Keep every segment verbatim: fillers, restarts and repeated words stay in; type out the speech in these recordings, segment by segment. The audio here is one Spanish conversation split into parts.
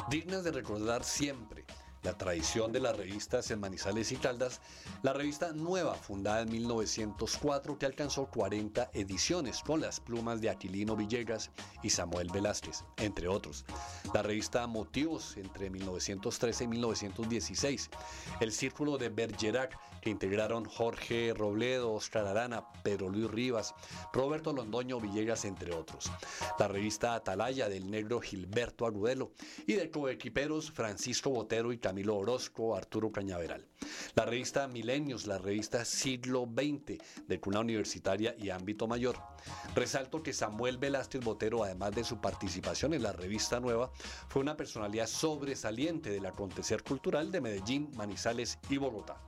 Dignas de recordar siempre la tradición de las revistas en Manizales y Caldas, la revista Nueva, fundada en mil novecientos cuatro, que alcanzó cuarenta ediciones con las plumas de Aquilino Villegas y Samuel Velázquez, entre otros. La revista Motivos, entre mil novecientos trece y mil novecientos dieciséis. El Círculo de Bergerac, que integraron Jorge Robledo, Oscar Arana, Pedro Luis Rivas, Roberto Londoño Villegas, entre otros. La revista Atalaya, del negro Gilberto Agudelo, y de coequiperos Francisco Botero y Camilo Orozco, Arturo Cañaveral. La revista Milenios, la revista Siglo veinte, de cuna universitaria y ámbito mayor. Resalto que Samuel Velázquez Botero, además de su participación en la revista Nueva, fue una personalidad sobresaliente del acontecer cultural de Medellín, Manizales y Bogotá.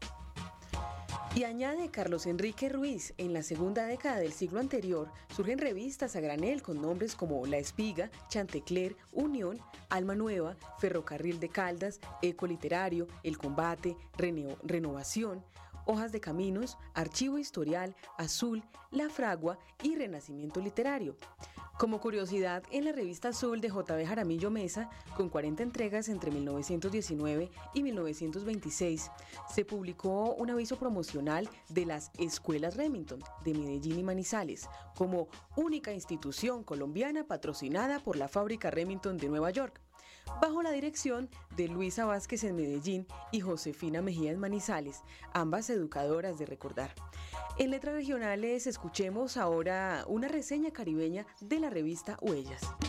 Y añade Carlos Enrique Ruiz, en la segunda década del siglo anterior, surgen revistas a granel con nombres como La Espiga, Chantecler, Unión, Alma Nueva, Ferrocarril de Caldas, Eco Literario, El Combate, Reneo, Renovación, Hojas de Caminos, Archivo Historial, Azul, La Fragua y Renacimiento Literario. Como curiosidad, en la revista Azul de J B Jaramillo Mesa, con cuarenta entregas entre mil novecientos diecinueve y mil novecientos veintiséis, se publicó un aviso promocional de las Escuelas Remington de Medellín y Manizales, como única institución colombiana patrocinada por la fábrica Remington de Nueva York, bajo la dirección de Luisa Vázquez en Medellín y Josefina Mejía en Manizales, ambas educadoras de recordar. En Letras Regionales escuchemos ahora una reseña caribeña de la revista Huellas.